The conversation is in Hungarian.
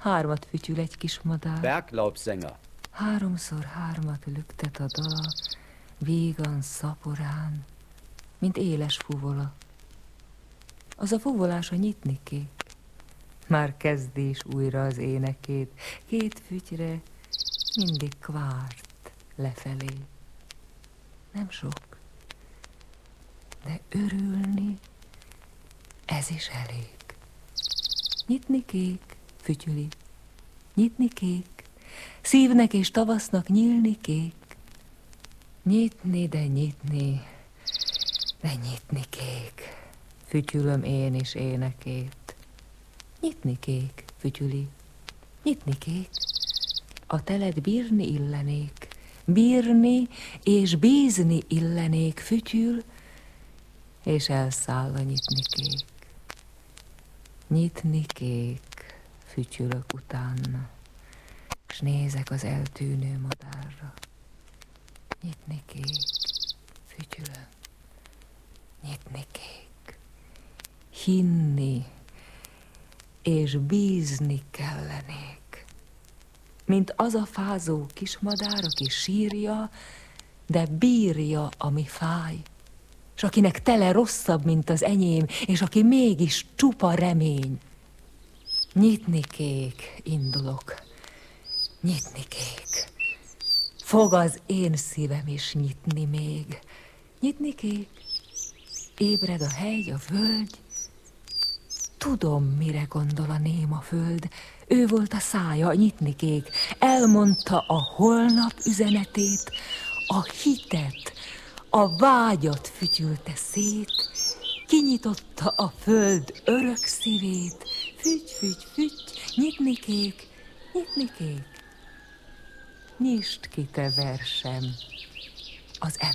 3 fütyül egy kis madár. Berglaubsänger. 3x3 lüktet a dala, vígan, szaporán, mint éles fuvola. Az a fuvolása nyitni kék. Már kezdi is újra az énekét, 2 fütyre mindig kvárt lefelé. Nem sok, de örülni ez is elég. Nyitni kék, fütyüli, nyitni kék, szívnek és tavasznak nyílni kék. Nyitni, de nyitni, de nyitni kék, fütyülöm én is énekét. Nyitni kék, fütyüli, nyitni kék, a telet bírni illenék, bírni és bízni illenék, fütyül, és elszáll a nyitni kék. Nyitni kék, fütyülök utána, s nézek az eltűnő madárra. Nyitni kék, fütyülöm, nyitni kék. Hinni és bízni kellenék, mint az a fázó kismadár, aki sírja, de bírja, ami fáj, s akinek tele rosszabb, mint az enyém, és aki mégis csupa remény. Nyitni kék, indulok, nyitni kék. Fog az én szívem is nyitni még. Nyitni kék, ébred a hegy, a völgy. Tudom, mire gondol a néma föld. Ő volt a szája, nyitni kék. Elmondta a holnap üzenetét, a hitet, a vágyat fütyülte szét, kinyitotta a föld örök szívét. Füty, füty, füty, nyitni kék, nyitni kék. Nyisd ki te versem az